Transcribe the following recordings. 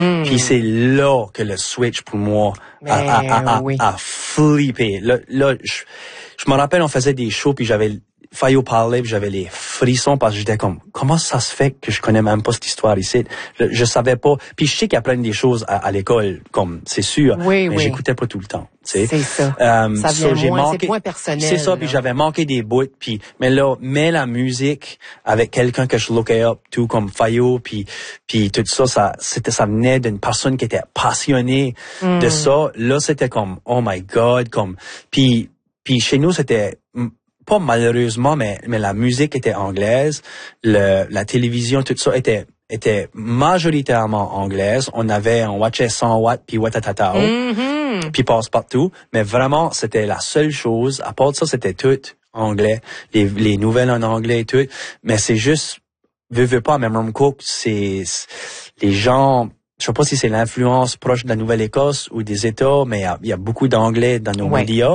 Puis c'est là que le switch pour moi a flippé. Là, je me rappelle, on faisait des shows puis Fayo parlait, puis j'avais les frissons parce que j'étais comme, comment ça se fait que je connais même pas cette histoire ici? Je savais pas. Puis je sais qu'il y a plein des choses à l'école, comme, c'est sûr. Mais j'écoutais pas tout le temps, tu sais. C'est ça. Ça vient moins, c'est moins personnel. C'est ça, puis j'avais manqué des bouts, puis, mais la musique avec quelqu'un que je lookais up, tout comme Fayo, puis tout ça, ça venait d'une personne qui était passionnée de ça. Là, c'était comme, oh my God, comme, puis chez nous, c'était, pas malheureusement, mais la musique était anglaise, la télévision, tout ça était majoritairement anglaise. On watchait 100 watts puis Watatatao, puis passe-partout, mais vraiment c'était la seule chose. À part de ça, c'était tout anglais, les nouvelles en anglais et tout. Mais c'est juste, veux pas, même Rum Cook, c'est les gens. Je sais pas si c'est l'influence proche de la Nouvelle-Écosse ou des États, mais il y a beaucoup d'anglais dans nos médias.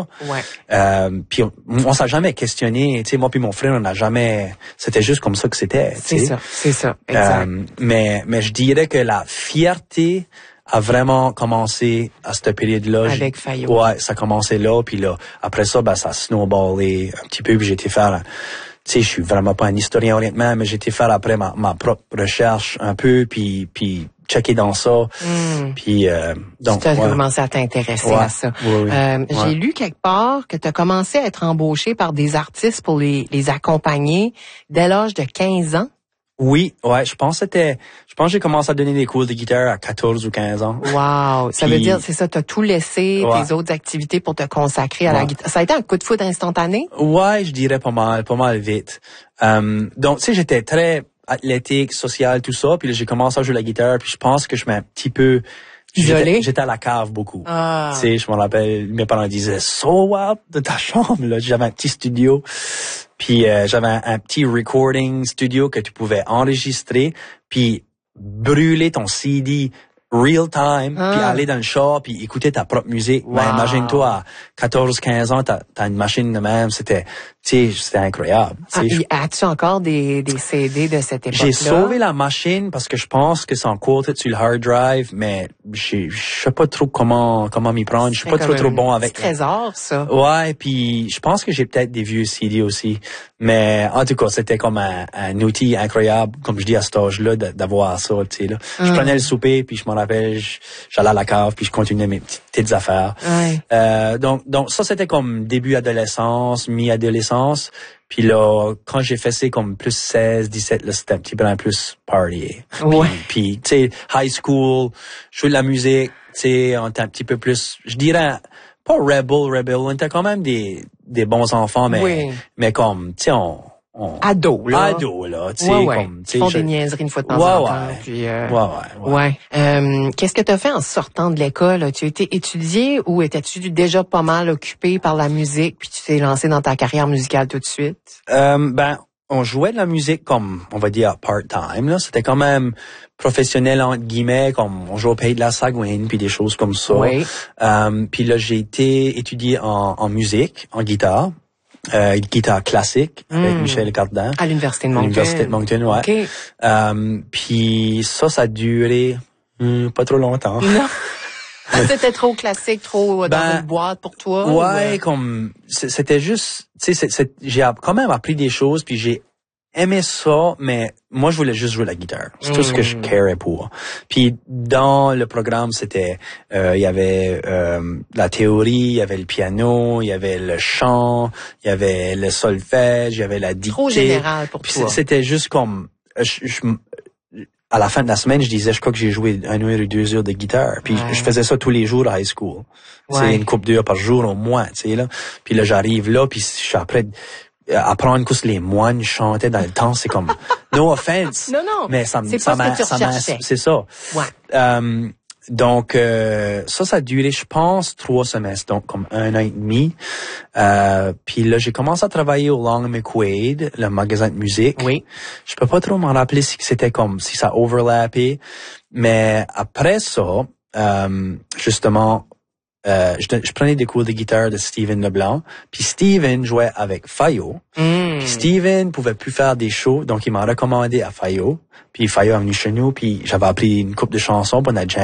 Puis on s'est jamais questionné, tu sais, moi puis mon frère, on n'a jamais, c'était juste comme ça que c'était. C'est ça, exact. Mais je dirais que la fierté a vraiment commencé à cette période-là. Avec Fayo. Ouais, ça a commencé là, puis là, après ça, ça a snowballé un petit peu, puis j'ai été faire, tu sais, je suis vraiment pas un historien honnêtement, mais j'ai été faire après ma propre recherche un peu, puis checker dans ça. Puis donc tu as commencé à t'intéresser à ça. J'ai lu quelque part que tu as commencé à être embauché par des artistes pour les accompagner dès l'âge de 15 ans. Oui, je pense que j'ai commencé à donner des cours de guitare à 14 ou 15 ans. Wow, ça veut dire c'est ça, tu as tout laissé tes autres activités pour te consacrer à la guitare. Ça a été un coup de foudre instantané? Ouais, je dirais pas mal vite. Donc tu sais, j'étais très athlétique, social, tout ça, puis là j'ai commencé à jouer la guitare, puis je pense que je m'ai un petit peu isolé. J'étais à la cave beaucoup. Tu sais, je me rappelle, mes parents disaient "So what de ta chambre là, j'avais un petit studio." Puis j'avais un petit recording studio que tu pouvais enregistrer, puis brûler ton CD real time, puis aller dans le char, puis écouter ta propre musique. Wow. Ben, imagine-toi, à 14-15 ans, t'as une machine de même, c'était incroyable. As-tu encore des CD de cette époque-là? J'ai sauvé la machine parce que je pense que c'est encore sur le hard drive, mais je sais pas trop comment m'y prendre. Je suis pas trop bon avec. C'est trésor, ça. Ouais, puis je pense que j'ai peut-être des vieux CD aussi. Mais en tout cas, c'était comme un outil incroyable, comme je dis à cet âge-là, d'avoir ça, tu sais là. Je prenais le souper, puis je m'en rappelle, j'allais à la cave, puis je continuais mes petites affaires. Donc ça c'était comme début adolescence, mi-adolescence. Puis là, quand j'ai fait ça comme plus 16, 17, là, c'était un petit peu plus party. Puis tu sais, high school, je jouais de la musique, tu sais, on était un petit peu plus, je dirais, pas rebel, on était quand même des bons enfants, mais comme, tu sais, ado, là, tu sais, comme, tu sais. Ils font des niaiseries une fois de temps en temps. Puis, qu'est-ce que tu as fait en sortant de l'école? As-tu été étudié ou étais-tu déjà pas mal occupé par la musique puis tu t'es lancé dans ta carrière musicale tout de suite? On jouait de la musique comme, on va dire, part-time, là. C'était quand même professionnel, entre guillemets, comme on jouait au Pays de la Sagouine, puis des choses comme ça. Puis là, j'ai été étudié en musique, en guitare. Guitare classique avec Michel Cardin. À l'Université de Moncton. L'Université de Moncton, ouais. Okay. Puis ça a duré pas trop longtemps. Non. C'était trop classique, trop dans une boîte pour toi? Ouais, comme c'était juste, tu sais, j'ai quand même appris des choses, puis j'ai aimé ça, mais moi je voulais juste jouer la guitare. C'est tout ce que je carais pour. Puis dans le programme, c'était il y avait la théorie, il y avait le piano, il y avait le chant, il y avait le solfège, il y avait la dictée. Trop général pour toi. C'était juste comme à la fin de la semaine, je disais, je crois que j'ai joué 1 heure ou 2 heures de guitare. Puis je faisais ça tous les jours à high school. C'est une couple d'heures par jour au moins, tu sais là. Puis là j'arrive là, puis je suis après apprendre que les moines chantaient dans le temps, c'est comme no offense. Non, mais ça c'est ça. Donc ça a duré, je pense, 3 semestres, donc comme 1 an et demi. Puis là, j'ai commencé à travailler au Long McQuaid, le magasin de musique. Oui. Je peux pas trop m'en rappeler si c'était comme si ça overlappait, mais après ça, justement. Je prenais des cours de guitare de Steven Leblanc, puis Steven jouait avec Fayo. Puis Steven pouvait plus faire des shows, donc il m'a recommandé à Fayo. Puis Fayo est venu chez nous, puis j'avais appris une couple de chansons pour notre jam.